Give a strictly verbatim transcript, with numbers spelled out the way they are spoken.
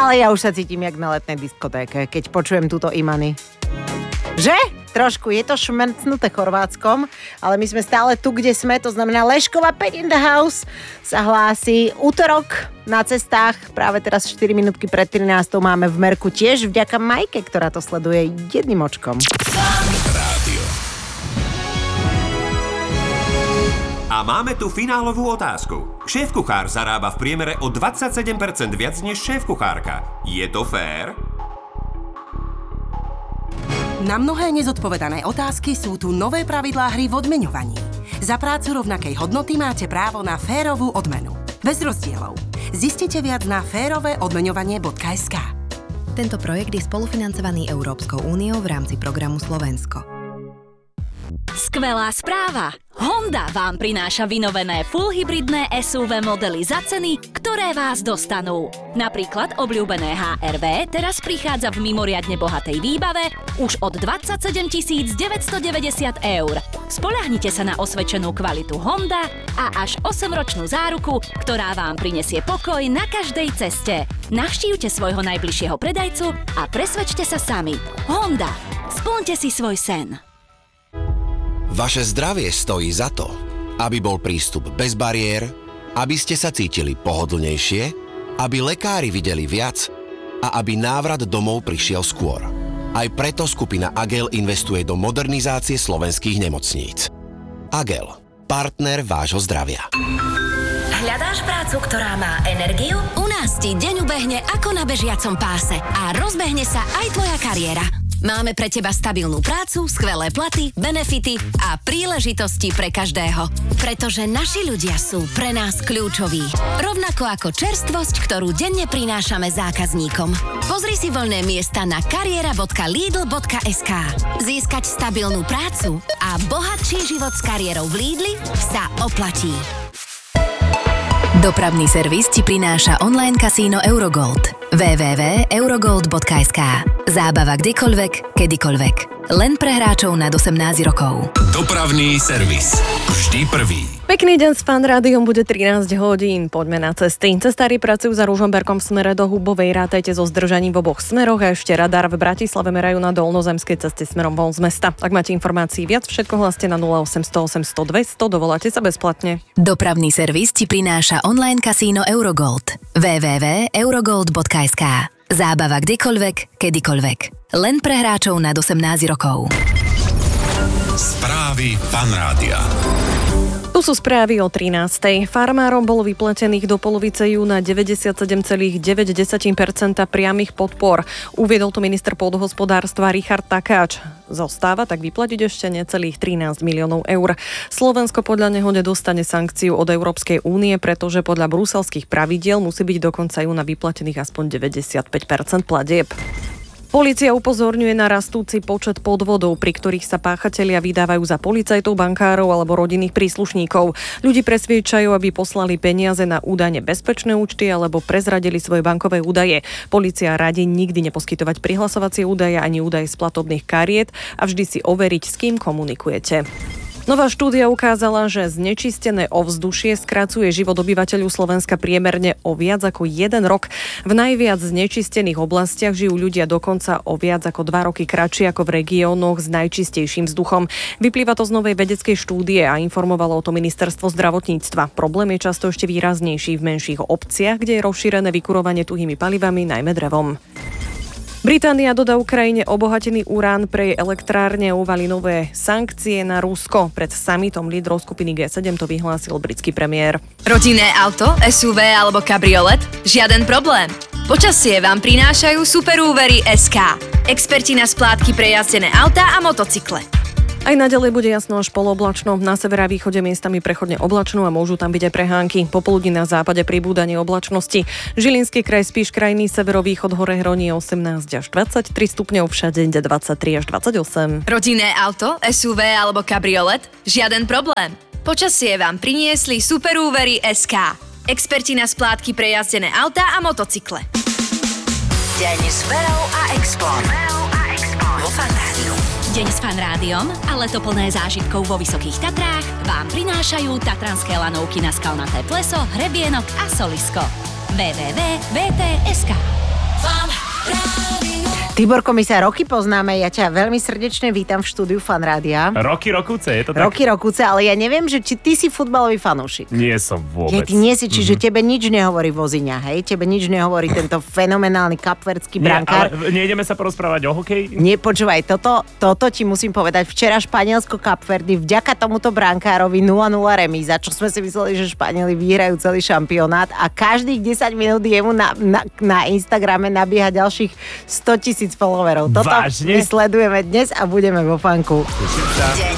Ale ja už sa cítim jak na letnej diskotéke, keď počujem túto Imani. Že? Trošku je to šmrcnuté Chorvátskom, ale my sme stále tu, kde sme, to znamená Lešková päť in the house sa hlási útorok na cestách. Práve teraz štyri minútky pred trinástou máme v merku tiež vďaka Majke, ktorá to sleduje jedným očkom. A máme tu finálovú otázku. Šéfkuchár zarába v priemere o dvadsaťsedem percent viac než šéfkuchárka. Je to fér? Na mnohé nezodpovedané otázky sú tu nové pravidlá hry v odmeňovaní. Za prácu rovnakej hodnoty máte právo na férovú odmenu. Bez rozdielov. Zistite viac na férové odmeňovanie bodka es ká. Tento projekt je spolufinancovaný Európskou úniou v rámci programu Slovensko. Skvelá správa! Honda vám prináša vynovené full hybridné es ú vé modely za ceny, ktoré vás dostanú. Napríklad obľúbené há er vé teraz prichádza v mimoriadne bohatej výbave už od dvadsaťsedem tisíc deväťstodeväťdesiat eur. Spoľahnite sa na osvedčenú kvalitu Honda a až osemročnú záruku, ktorá vám prinesie pokoj na každej ceste. Navštívte svojho najbližšieho predajcu a presvedčte sa sami. Honda. Spĺňte si svoj sen. Vaše zdravie stojí za to, aby bol prístup bez bariér, aby ste sa cítili pohodlnejšie, aby lekári videli viac a aby návrat domov prišiel skôr. Aj preto skupina Agel investuje do modernizácie slovenských nemocníc. Agel, partner vášho zdravia. Hľadáš prácu, ktorá má energiu? U nás ti deň ubehne ako na bežiacom páse a rozbehne sa aj tvoja kariéra. Máme pre teba stabilnú prácu, skvelé platy, benefity a príležitosti pre každého. Pretože naši ľudia sú pre nás kľúčoví. Rovnako ako čerstvosť, ktorú denne prinášame zákazníkom. Pozri si voľné miesta na kariéra bodka lidl bodka es ká. Získať stabilnú prácu a bohatší život s kariérou v Lidli sa oplatí. Dopravný servis ti prináša online kasíno Eurogold. w w w bodka eurogold bodka es ká. Zábava kdekoľvek, kedykoľvek. Len pre hráčov nad osemnásť rokov. Dopravný servis. Vždy prvý. Pekný deň s Fan Rádiom, bude trinásť hodín. Poďme na cesty. Cestári pracujú za Ružomberkom v smere do Hubovej. Rátajte so zdržaním v oboch smeroch a ešte radar v Bratislave merajú na dolnozemskej ceste smerom von z mesta. Ak máte informácií viac, všetko hlaste na nula osem nula osem, sto, dvesto, dovoláte sa bezplatne. Dopravný servis ti prináša online kasíno Eurogold. w w w bodka eurogold bodka es ká. Zábava kdekoľvek, kedykoľvek. Len pre hráčov nad osemnásť rokov. Správy Fan Rádia. Tu sú správy o trinástej. Farmárom bolo vyplatených do polovice júna deväťdesiatsedem celá deväť percenta priamych podpor. Uviedol to minister pôdohospodárstva Richard Takáč. Zostáva tak vyplatiť ešte necelých trinásť miliónov eur. Slovensko podľa neho nedostane sankciu od Európskej únie, pretože podľa bruselských pravidiel musí byť do konca júna vyplatených aspoň deväťdesiatpäť percent platieb. Polícia upozorňuje na rastúci počet podvodov, pri ktorých sa páchatelia vydávajú za policajtov, bankárov alebo rodinných príslušníkov. Ľudí presviedčajú, aby poslali peniaze na údajne bezpečné účty alebo prezradili svoje bankové údaje. Polícia radí nikdy neposkytovať prihlasovacie údaje ani údaje z platobných kariet a vždy si overiť, s kým komunikujete. Nová štúdia ukázala, že znečistené ovzdušie skracuje život obyvateľov Slovenska priemerne o viac ako jeden rok. V najviac znečistených oblastiach žijú ľudia dokonca o viac ako dva roky kratšie ako v regiónoch s najčistejším vzduchom. Vyplýva to z novej vedeckej štúdie a informovalo o to ministerstvo zdravotníctva. Problém je často ešte výraznejší v menších obciach, kde je rozšírené vykurovanie tuhými palivami, najmä drevom. Británia dodá Ukrajine obohatený urán pre jej elektrárne a uvali nové sankcie na Rusko. Pred summitom lídrov skupiny gé sedem to vyhlásil britský premiér. Rodinné auto, es ú vé alebo kabriolet? Žiaden problém. Počasie vám prinášajú Superúvery bodka es ká. Experti na splátky pre jazdené autá a motocykle. Aj naďalej bude jasno až poloblačno, na severe a východe miestami prechodne oblačno a môžu tam byť aj prehánky. Popoludní na západe pribúdanie oblačnosti. Žilinský kraj, Spiš krajný, severovýchod, hore Hronie osemnásť až dvadsaťtri stupňov, všade inde dvadsaťtri až dvadsaťosem. Rodinné auto, es ú vé alebo kabriolet? Žiaden problém. Počasie vám priniesli Superúvery bodka es ká. Experti na splátky pre jazdené autá a motocykle. Deň s Verou a Expom. Vo Fan Rádiu. Deň s Fan Rádiom a leto plné zážitkov vo Vysokých Tatrách vám prinášajú tatranské lanovky na skalnaté pleso, hrebienok a solisko. w w w bodka vé té bodka es ká. Tiborko, my sa roky poznáme, ja ťa veľmi srdečne vítam v štúdiu Fanrádia. Roky Rokúce, je to tak? Roky Rokúce, ale ja neviem, že či ty si futbalový fanúšik. Nie som vôbec. Ja, ty nie si, čiže mm-hmm. tebe nič nehovorí Voziňa, hej? Tebe nič nehovorí tento fenomenálny kapverdský brankár. Nie, ale nejdeme sa porozprávať o hokeji? Nie, počúvaj, toto, toto ti musím povedať. Včera Španielsko Kapverdy vďaka tomuto brankárovi nula nula remíza, čo sme si mysleli, že Španieli vyhrajú celý šampionát a každých desať minút jemu na, na, na Instagrame nabíha ďalších sto tisíc followerov. Toto Vážne? my sledujeme dnes a budeme vo fanku.